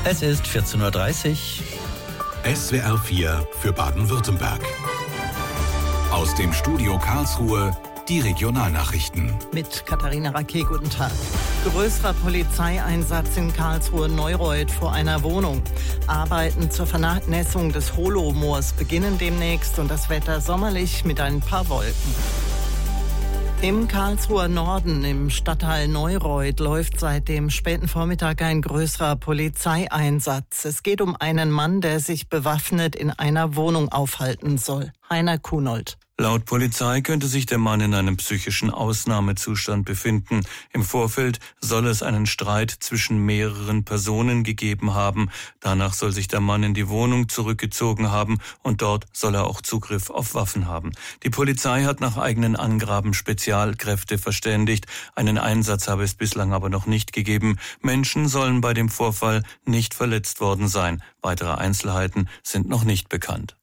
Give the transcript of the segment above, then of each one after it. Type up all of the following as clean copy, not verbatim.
Es ist 14.30 Uhr. SWR 4 für Baden-Württemberg. Aus dem Studio Karlsruhe die Regionalnachrichten. Mit Katharina Raquet, guten Tag. Größerer Polizeieinsatz in Karlsruhe-Neureuth vor einer Wohnung. Arbeiten zur Vernässung des Holomoors beginnen demnächst und das Wetter sommerlich mit ein paar Wolken. Im Karlsruher Norden im Stadtteil Neureuth läuft seit dem späten Vormittag ein größerer Polizeieinsatz. Es geht um einen Mann, der sich bewaffnet in einer Wohnung aufhalten soll. Heiner Kunold. Laut Polizei könnte sich der Mann in einem psychischen Ausnahmezustand befinden. Im Vorfeld soll es einen Streit zwischen mehreren Personen gegeben haben. Danach soll sich der Mann in die Wohnung zurückgezogen haben und dort soll er auch Zugriff auf Waffen haben. Die Polizei hat nach eigenen Angaben Spezialkräfte verständigt. Einen Einsatz habe es bislang aber noch nicht gegeben. Menschen sollen bei dem Vorfall nicht verletzt worden sein. Weitere Einzelheiten sind noch nicht bekannt.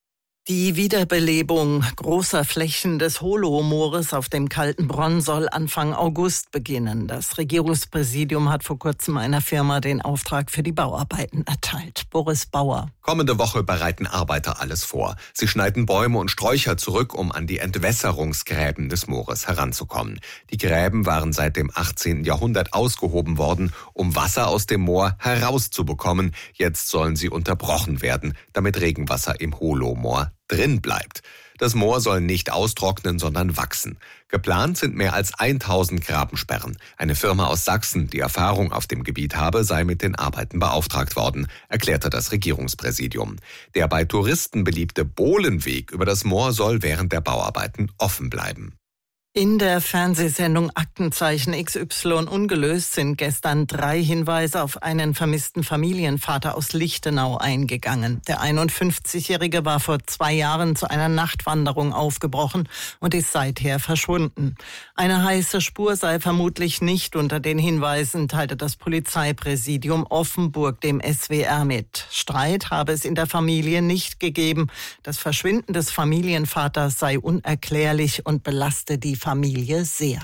Die Wiederbelebung großer Flächen des Holomoores auf dem Kalten Bronn soll Anfang August beginnen. Das Regierungspräsidium hat vor kurzem einer Firma den Auftrag für die Bauarbeiten erteilt. Boris Bauer. Kommende Woche bereiten Arbeiter alles vor. Sie schneiden Bäume und Sträucher zurück, um an die Entwässerungsgräben des Moores heranzukommen. Die Gräben waren seit dem 18. Jahrhundert ausgehoben worden, um Wasser aus dem Moor herauszubekommen. Jetzt sollen sie unterbrochen werden, damit Regenwasser im Holomoor drin bleibt. Das Moor soll nicht austrocknen, sondern wachsen. Geplant sind mehr als 1000 Grabensperren. Eine Firma aus Sachsen, die Erfahrung auf dem Gebiet habe, sei mit den Arbeiten beauftragt worden, erklärte das Regierungspräsidium. Der bei Touristen beliebte Bohlenweg über das Moor soll während der Bauarbeiten offen bleiben. In der Fernsehsendung Aktenzeichen XY ungelöst sind gestern 3 Hinweise auf einen vermissten Familienvater aus Lichtenau eingegangen. Der 51-Jährige war vor 2 Jahren zu einer Nachtwanderung aufgebrochen und ist seither verschwunden. Eine heiße Spur sei vermutlich nicht unter den Hinweisen, teilte das Polizeipräsidium Offenburg dem SWR mit. Streit habe es in der Familie nicht gegeben. Das Verschwinden des Familienvaters sei unerklärlich und belaste die Familie sehr.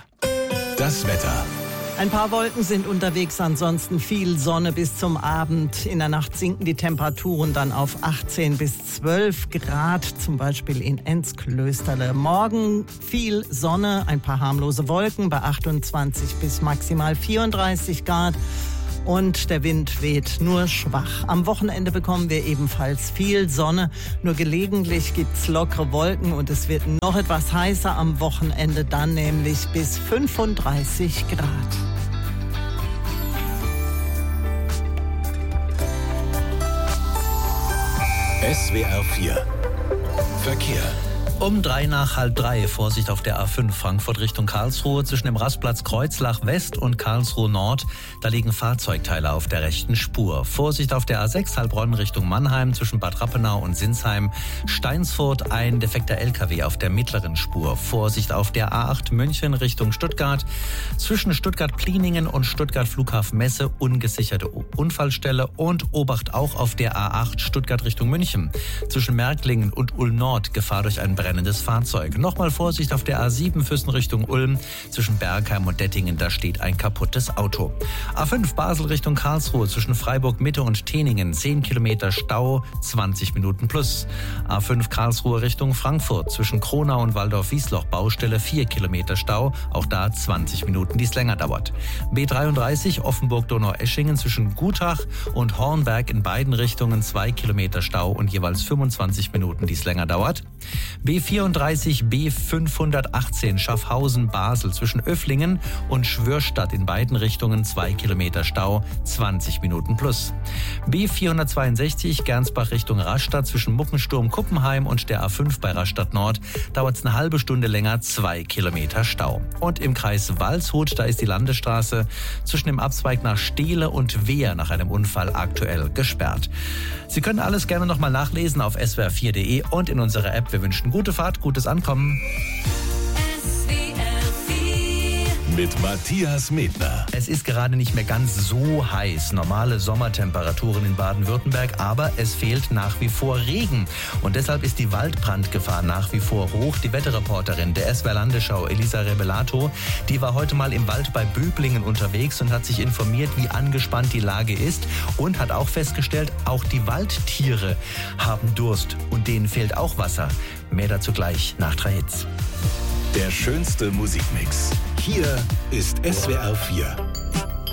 Das Wetter. Ein paar Wolken sind unterwegs, ansonsten viel Sonne bis zum Abend. In der Nacht sinken die Temperaturen dann auf 18 bis 12 Grad, zum Beispiel in Enzklösterle. Morgen viel Sonne, ein paar harmlose Wolken bei 28 bis maximal 34 Grad. Und der Wind weht nur schwach. Am Wochenende bekommen wir ebenfalls viel Sonne. Nur gelegentlich gibt's lockere Wolken und es wird noch etwas heißer am Wochenende, dann nämlich bis 35 Grad. SWR 4 Verkehr. Um 3 nach halb 3, Vorsicht auf der A5 Frankfurt Richtung Karlsruhe zwischen dem Rastplatz Kreuzlach West und Karlsruhe Nord. Da liegen Fahrzeugteile auf der rechten Spur. Vorsicht auf der A6 Heilbronn Richtung Mannheim zwischen Bad Rappenau und Sinsheim. Steinsfurt ein defekter LKW auf der mittleren Spur. Vorsicht auf der A8 München Richtung Stuttgart. Zwischen Stuttgart-Pliningen und Stuttgart Flughafen Messe ungesicherte Unfallstelle und Obacht auch auf der A8 Stuttgart Richtung München. Zwischen Märklingen und Ulm Nord Gefahr durch ein brennendes Fahrzeug. Nochmal Vorsicht auf der A7 Füssen Richtung Ulm. Zwischen Bergheim und Dettingen, da steht ein kaputtes Auto. A5 Basel Richtung Karlsruhe zwischen Freiburg Mitte und Teningen. 10 Kilometer Stau, 20 Minuten plus. A5 Karlsruhe Richtung Frankfurt zwischen Kronau und Waldorf-Wiesloch Baustelle 4 Kilometer Stau. Auch da 20 Minuten, die es länger dauert. B33 Offenburg-Donaueschingen zwischen Gutach und Hornberg in beiden Richtungen 2 Kilometer Stau und jeweils 25 Minuten, die es länger dauert. B34 B518 Schaffhausen-Basel zwischen Öfflingen und Schwörstadt in beiden Richtungen 2 Kilometer Stau, 20 Minuten plus. B462 Gernsbach Richtung Rastatt zwischen Muckensturm-Kuppenheim und der A5 bei Rastatt Nord dauert es eine halbe Stunde länger, 2 Kilometer Stau. Und im Kreis Waldshut, da ist die Landesstraße zwischen dem Abzweig nach Steele und Wehr nach einem Unfall aktuell gesperrt. Sie können alles gerne nochmal nachlesen auf swr4.de und in unserer App. Wir wünschen gute Fahrt, gutes Ankommen. mit Matthias Medner. Es ist gerade nicht mehr ganz so heiß, normale Sommertemperaturen in Baden-Württemberg, aber es fehlt nach wie vor Regen. Und deshalb ist die Waldbrandgefahr nach wie vor hoch. Die Wetterreporterin der SWR Landesschau, Elisa Rebelato, die war heute mal im Wald bei Böblingen unterwegs und hat sich informiert, wie angespannt die Lage ist und hat auch festgestellt, auch die Waldtiere haben Durst und denen fehlt auch Wasser. Mehr dazu gleich nach 3 Hits. Der schönste Musikmix. Hier ist SWR 4.